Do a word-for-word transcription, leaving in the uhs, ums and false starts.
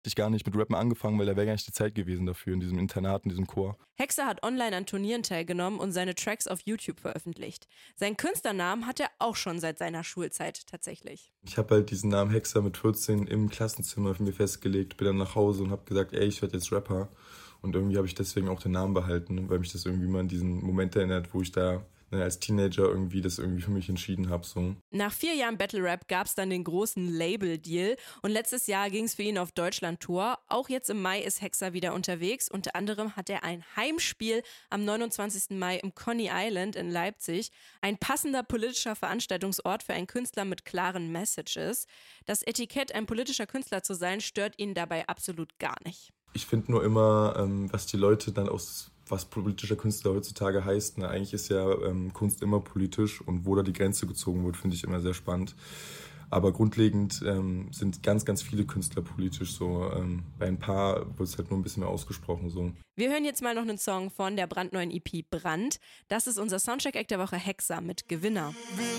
ich gar nicht mit Rappen angefangen, weil da wäre gar nicht die Zeit gewesen dafür in diesem Internat, in diesem Chor. Hexer hat online an Turnieren teilgenommen und seine Tracks auf YouTube veröffentlicht. Seinen Künstlernamen hat er auch schon seit seiner Schulzeit tatsächlich. Ich habe halt diesen Namen Hexer mit vierzehn im Klassenzimmer für mir festgelegt, bin dann nach Hause und habe gesagt, ey, ich werde jetzt Rapper. Und irgendwie habe ich deswegen auch den Namen behalten, weil mich das irgendwie mal an diesen Moment erinnert, wo ich da als Teenager irgendwie das irgendwie für mich entschieden habe. So. Nach vier Jahren Battle Rap gab es dann den großen Label-Deal und letztes Jahr ging es für ihn auf Deutschland-Tour. Auch jetzt im Mai ist Hexer wieder unterwegs. Unter anderem hat er ein Heimspiel am neunundzwanzigsten Mai im Coney Island in Leipzig. Ein passender politischer Veranstaltungsort für einen Künstler mit klaren Messages. Das Etikett, ein politischer Künstler zu sein, stört ihn dabei absolut gar nicht. Ich finde nur immer, ähm, was die Leute dann aus was politischer Künstler heutzutage heißt. Ne? Eigentlich ist ja ähm, Kunst immer politisch und wo da die Grenze gezogen wird, finde ich immer sehr spannend. Aber grundlegend ähm, sind ganz, ganz viele Künstler politisch so. Ähm, bei ein paar wird es halt nur ein bisschen mehr ausgesprochen so. Wir hören jetzt mal noch einen Song von der brandneuen E P Brand. Das ist unser Soundcheck-Act der Woche Hexer mit Gewinner. Wir